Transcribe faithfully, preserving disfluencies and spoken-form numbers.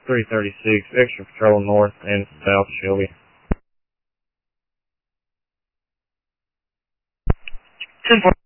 three thirty-six, extra patrol north and south Shelby. ten four.